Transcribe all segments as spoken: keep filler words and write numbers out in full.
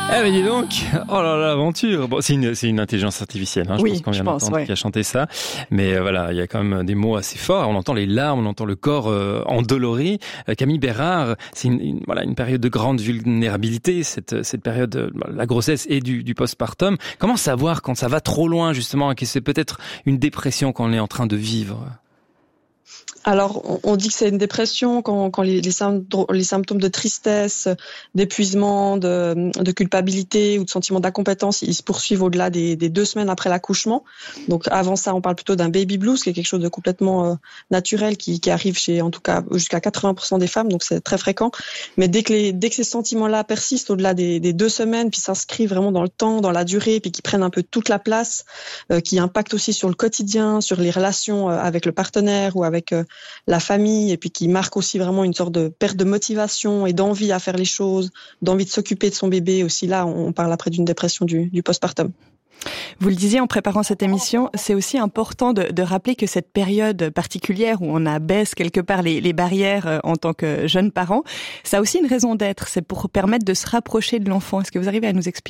Eh ben dis donc, oh là là, l'aventure. Bon, c'est une, c'est une intelligence artificielle, hein, je oui, pense qu'on vient d'entendre ouais. qui a chanté ça. Mais euh, voilà, il y a quand même des mots assez forts. On entend les larmes, on entend le corps euh, endolori. Euh, Camille Bérard, c'est une, une, voilà, une période de grande vulnérabilité, cette, cette période de la grossesse et du, du postpartum. Comment savoir quand ça va trop loin, justement, que c'est peut-être une dépression qu'on est en train de vivre ? Alors, on dit que c'est une dépression quand, quand les, les, symptômes, les symptômes de tristesse, d'épuisement, de, de culpabilité ou de sentiment d'incompétence, ils se poursuivent au-delà des, des deux semaines après l'accouchement. Donc, avant ça, on parle plutôt d'un baby blues, qui est quelque chose de complètement euh, naturel, qui, qui arrive chez, en tout cas, jusqu'à quatre-vingts pour cent des femmes, donc c'est très fréquent. Mais dès que, les, dès que ces sentiments-là persistent au-delà des, des deux semaines, puis s'inscrivent vraiment dans le temps, dans la durée, puis qui prennent un peu toute la place, euh, qui impactent aussi sur le quotidien, sur les relations euh, avec le partenaire ou avec euh, la famille, et puis qui marque aussi vraiment une sorte de perte de motivation et d'envie à faire les choses, d'envie de s'occuper de son bébé aussi. Là, on parle après d'une dépression du, du postpartum. Vous le disiez en préparant cette émission, c'est aussi important de, de rappeler que cette période particulière où on abaisse quelque part les, les barrières en tant que jeune parent, ça a aussi une raison d'être, c'est pour permettre de se rapprocher de l'enfant. Est-ce que vous arrivez à nous expliquer ?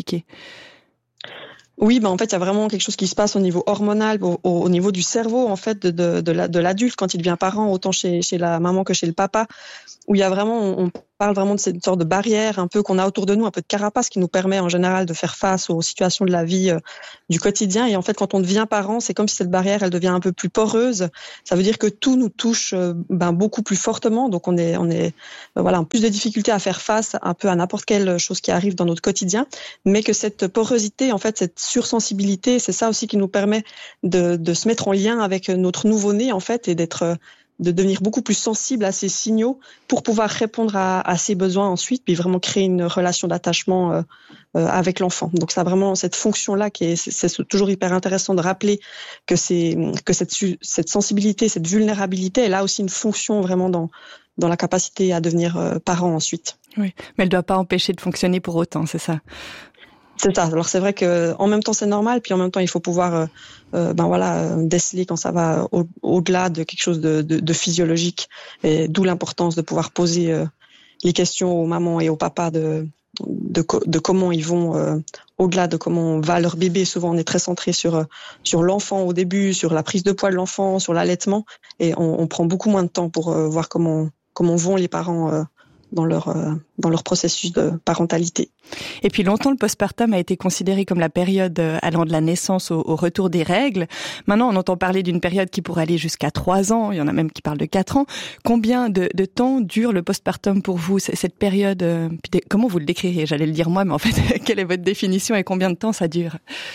Oui, ben en fait, il y a vraiment quelque chose qui se passe au niveau hormonal, au, au niveau du cerveau, en fait, de, de, de, la, de l'adulte quand il devient parent, autant chez, chez la maman que chez le papa, où il y a vraiment, on parle vraiment de cette sorte de barrière un peu qu'on a autour de nous, un peu de carapace qui nous permet en général de faire face aux situations de la vie euh, du quotidien. Et en fait, quand on devient parent, c'est comme si cette barrière, elle devient un peu plus poreuse. Ça veut dire que tout nous touche euh, ben, beaucoup plus fortement. Donc, on est, on est euh, voilà, en plus de difficultés à faire face un peu à n'importe quelle chose qui arrive dans notre quotidien, mais que cette porosité, en fait, cette sursensibilité, c'est ça aussi qui nous permet de, de se mettre en lien avec notre nouveau-né, en fait, et d'être de devenir beaucoup plus sensible à ces signaux pour pouvoir répondre à, à ses besoins ensuite, puis vraiment créer une relation d'attachement euh, euh, avec l'enfant. Donc ça a vraiment cette fonction-là qui est, c'est, c'est toujours hyper intéressant de rappeler que c'est que cette cette sensibilité, cette vulnérabilité, elle a aussi une fonction vraiment dans dans la capacité à devenir euh, parent ensuite. Oui, mais elle ne doit pas empêcher de fonctionner pour autant, c'est ça. C'est ça. Alors c'est vrai que en même temps c'est normal, puis en même temps il faut pouvoir, euh, euh, ben voilà, déceler quand ça va au, au-delà de quelque chose de, de, de physiologique. Et d'où l'importance de pouvoir poser euh, les questions aux mamans et aux papas de de, de comment ils vont euh, au-delà de comment va leur bébé. Souvent on est très centré sur sur l'enfant au début, sur la prise de poids de l'enfant, sur l'allaitement, et on, on prend beaucoup moins de temps pour euh, voir comment comment vont les parents. Euh, dans leur euh, dans leur processus de parentalité. Et puis longtemps le postpartum a été considéré comme la période allant de la naissance au, au retour des règles. Maintenant on entend parler d'une période qui pourrait aller jusqu'à trois ans, il y en a même qui parlent de quatre ans. Combien de, de temps dure le postpartum pour vous, cette période euh, comment vous le décririez? J'allais le dire moi, mais en fait quelle est votre définition et combien de temps ça dure?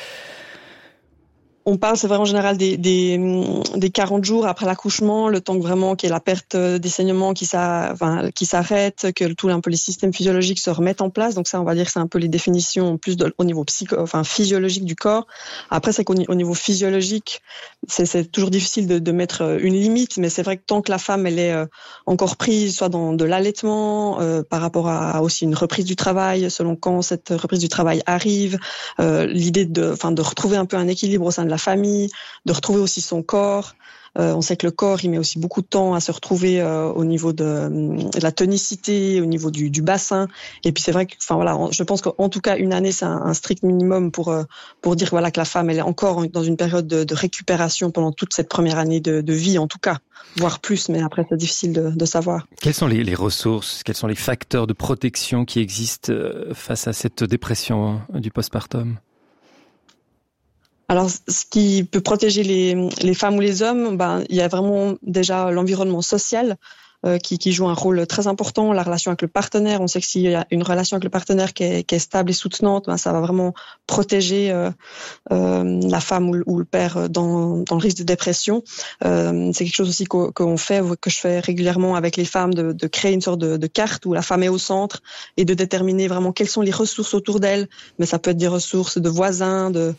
On parle, c'est vrai en général des, des, des quarante jours après l'accouchement, le temps que vraiment qu'il y ait la perte des saignements qui, ça, enfin, qui s'arrête, que tout un peu les systèmes physiologiques se remettent en place. Donc ça, on va dire que c'est un peu les définitions plus de, au niveau psycho, enfin physiologique du corps. Après, c'est qu'au au niveau physiologique, c'est, c'est toujours difficile de, de mettre une limite, mais c'est vrai que tant que la femme elle est encore prise, soit dans de l'allaitement, euh, par rapport à aussi une reprise du travail, selon quand cette reprise du travail arrive, euh, l'idée de, enfin, de retrouver un peu un équilibre au sein de la la famille, de retrouver aussi son corps. Euh, on sait que le corps, il met aussi beaucoup de temps à se retrouver euh, au niveau de, de la tonicité, au niveau du, du bassin. Et puis c'est vrai que, enfin voilà, je pense qu'en tout cas une année, c'est un, un strict minimum pour euh, pour dire voilà que la femme, elle est encore dans une période de, de récupération pendant toute cette première année de, de vie, en tout cas, voire plus. Mais après, c'est difficile de, de savoir. Quelles sont les, les ressources, quels sont les facteurs de protection qui existent face à cette dépression du postpartum? Alors, ce qui peut protéger les, les femmes ou les hommes, ben, il y a vraiment déjà l'environnement social euh, qui, qui joue un rôle très important, la relation avec le partenaire. On sait que s'il y a une relation avec le partenaire qui est, qui est stable et soutenante, ben, ça va vraiment protéger euh, euh, la femme ou, ou le père dans, dans le risque de dépression. Euh, c'est quelque chose aussi qu'on, qu'on fait, que je fais régulièrement avec les femmes, de, de créer une sorte de, de carte où la femme est au centre et de déterminer vraiment quelles sont les ressources autour d'elle. Mais ça peut être des ressources de voisins, de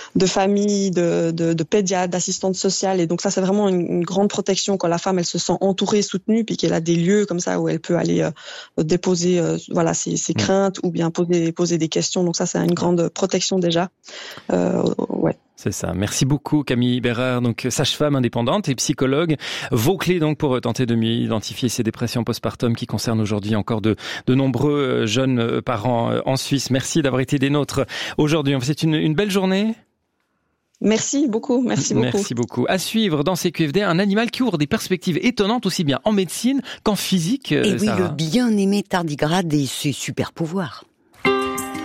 de famille, de, de, de pédiatre, d'assistante sociale. Et donc ça, c'est vraiment une, une grande protection quand la femme, elle se sent entourée, soutenue, puis qu'elle a des lieux comme ça où elle peut aller euh, déposer euh, voilà ses, ses craintes ou bien poser poser des questions. Donc ça, c'est une grande protection déjà. Euh, ouais. C'est ça. Merci beaucoup Camille Bérard, donc sage-femme indépendante et psychologue. Vos clés donc pour tenter de mieux identifier ces dépressions postpartum qui concernent aujourd'hui encore de, de nombreux jeunes parents en Suisse. Merci d'avoir été des nôtres aujourd'hui. C'est une, une belle journée. Merci beaucoup, merci beaucoup. Merci beaucoup. À suivre dans C Q F D, un animal qui ouvre des perspectives étonnantes aussi bien en médecine qu'en physique. Et oui, Sarah. le bien-aimé tardigrade et ses super pouvoirs.